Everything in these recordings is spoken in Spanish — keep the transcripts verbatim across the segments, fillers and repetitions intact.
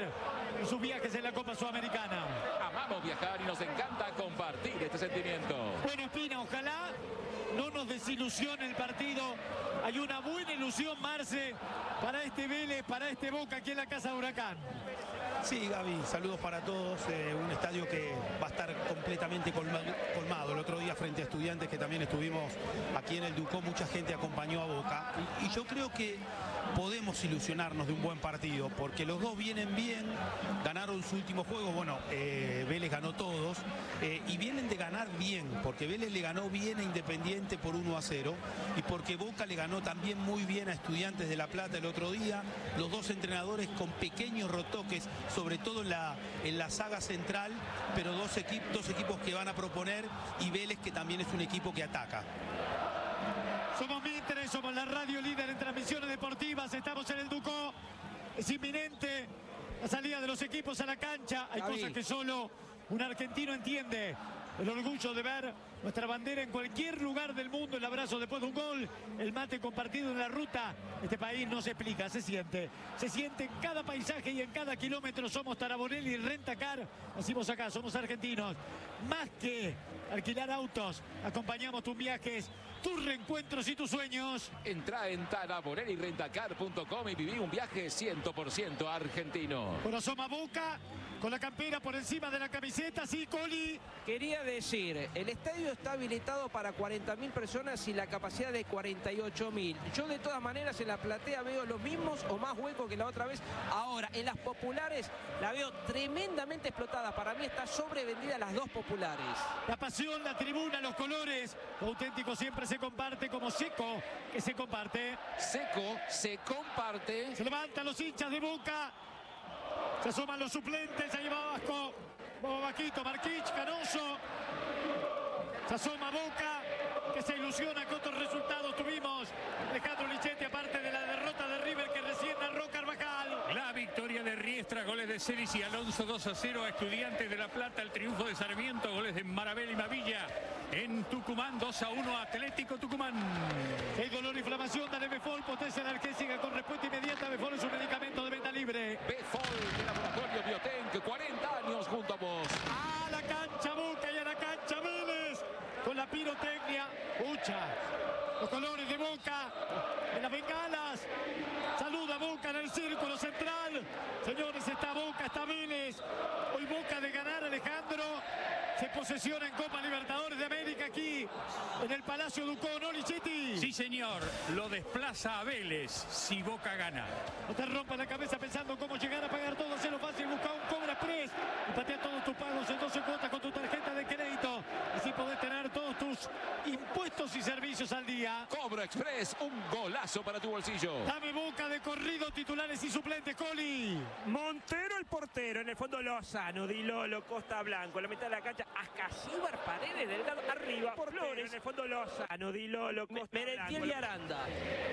hacer en sus viajes en la Copa Sudamericana. Amamos viajar y nos encanta compartir este sentimiento. Bueno, Espina, ojalá no nos desilusione el partido. Hay una buena ilusión, Marce, para este Vélez, para este Boca aquí en la Casa de Huracán. Sí, Gaby, saludos para todos. Eh, un estadio que va a estar completamente colmado. El otro día frente a Estudiantes, que también estuvimos aquí en el Ducó, mucha gente acompañó a Boca. Y, y yo creo que podemos ilusionarnos de un buen partido, porque los dos vienen bien, ganaron su último juego, bueno, eh, Vélez ganó todos, eh, y vienen de ganar bien, porque Vélez le ganó bien a Independiente por uno a cero, y porque Boca le ganó también muy bien a Estudiantes de La Plata el otro día, los dos entrenadores con pequeños retoques, sobre todo en la, en la saga central, pero dos, equip dos equipos que van a proponer, y Vélez que también es un equipo que ataca. Somos Mitre, somos la radio líder en transmisiones deportivas, estamos en el Ducó, es inminente la salida de los equipos a la cancha, hay Gaby. cosas que solo un argentino entiende. El orgullo de ver nuestra bandera en cualquier lugar del mundo, el abrazo después de un gol, el mate compartido en la ruta. Este país no se explica, se siente. Se siente en cada paisaje y en cada kilómetro. Somos Taraborelli y Rentacar. Decimos acá, somos argentinos. Más que alquilar autos, acompañamos tus viajes, tus reencuentros y tus sueños. Entra en taraborelli rentacar punto com y viví un viaje cien por ciento argentino. Bueno, asoma Boca con la campera por encima de la camiseta. Sí, Coli. Quería decir, el estadio está habilitado para cuarenta mil personas y la capacidad de cuarenta y ocho mil. Yo de todas maneras en la platea veo los mismos o más huecos que la otra vez. Ahora, en las populares la veo tremendamente explotada. Para mí está sobrevendida las dos populares. La pasión, la tribuna, los colores. Lo auténtico siempre se comparte como Seco, que se comparte. Seco se comparte. Se levantan los hinchas de Boca. Se asoman los suplentes. Ahí va Vasco. Va Vaquito, Marquich, Canoso. Se asoma Boca, que se ilusiona con otros resultados. Tuvimos Alejandro Lichetti, aparte de la derrota de River que recién narró Carvajal. La victoria de Riestra, goles de Celis y Alonso, dos a cero a Estudiantes de La Plata. El triunfo de Sarmiento, goles de Marabel y Mavilla. En Tucumán, dos a uno a Atlético Tucumán. El dolor, inflamación, dale Befol, potencia analgésica con respuesta inmediata. Befol es un medicamento de venta libre. Befol de Laboratorio Biotenc, cuarenta años junto a vos. A la cancha Boca y a la cancha Vélez. Con la pirotecnia, Ucha. Los colores de Boca, de las bengalas. Saluda Boca en el círculo central. Señores, está Boca, está Vélez. Hoy Boca de ganar, Alejandro, se posesiona en Copa Libertadores de América aquí en el Palacio Ducó, ¿no, Lichetti? Sí, señor, lo desplaza a Vélez si Boca gana. No te rompas la cabeza pensando cómo llegar a pagar todo, hacerlo fácil, busca un Cobra Express y patea todos tus pagos en doce cuotas con tu tarjeta de crédito. Así podés tener todos tus impuestos y servicios al día. Cobra Express, un golazo para tu bolsillo. Dame Boca de corrido, titulares y suplentes, Coli. Montero el portero, en el fondo Lozano, Di Lolo, Costa Blanco, en la mitad de la cancha, Ascasíbar, Paredes, Delgado, arriba, Flores, en el fondo Lozano, Di Lolo, Costa Merentiel y Blanco. Aranda.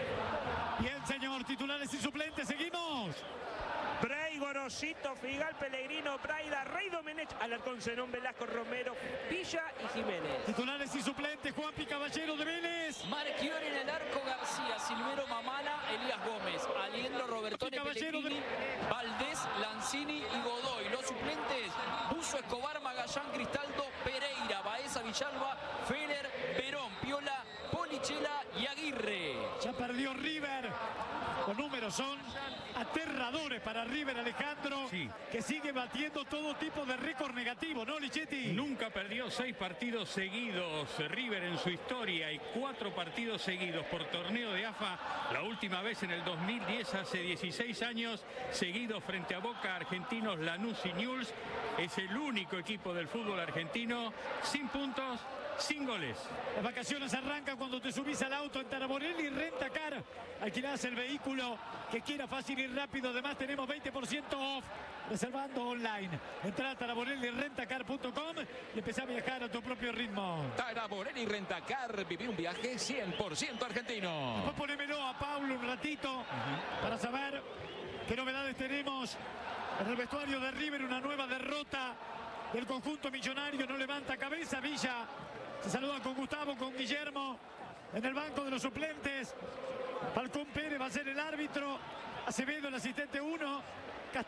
Bien, señor, titulares y suplentes, seguimos. Bray, Gorosito, Figal, Pellegrino, Braida, Rey Domenech, Alarcón, Zenón, Velasco, Romero, Villa y Jiménez. Titulares y suplentes, Juanpi Caballero de Vélez. Marchiori en el arco, García, Silvero Mamana, Elías Gómez, Aliendro, Robertone, Caballero Pellegrini, de- Valdés, Lanzini y Godoy. Los suplentes, Buzo, Escobar, Magallán, Cristaldo, Pereira, Baeza, Villalba, Feller, Perón, Piola, Polichela y Aguirre. Ya perdió River. Los números son aterradores para River, Alejandro, Sí. que sigue batiendo todo tipo de récord negativo, ¿no, Lichetti? Nunca perdió seis partidos seguidos River en su historia y cuatro partidos seguidos por torneo de A F A. La última vez en el dos mil diez, hace dieciséis años, seguido frente a Boca, Argentinos, Lanús y Newell's. Es el único equipo del fútbol argentino sin puntos, sin goles. Las vacaciones arrancan cuando te subís al auto en Taraborelli y Rentacar. Alquilás el vehículo que quiera fácil y rápido. Además tenemos veinte por ciento off reservando online. Entrá a taraborelli rentacar punto com y empezá a viajar a tu propio ritmo. Taraborelli Rentacar, vivir un viaje cien por ciento argentino. Después ponémelo a Paulo un ratito para saber qué novedades tenemos en el vestuario de River. Una nueva derrota del conjunto millonario. No levanta cabeza Villa. Se saluda con Gustavo, con Guillermo. En el banco de los suplentes, Falcón Pérez va a ser el árbitro. Acevedo, el asistente uno.